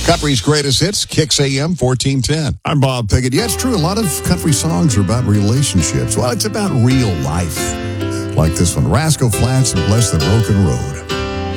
Country's greatest hits, Kicks AM 1410. I'm Bob Pickett. Yeah, it's true. A lot of country songs are about relationships. Well, it's about real life. Like this one, Rascal Flatts and Bless the Broken Road.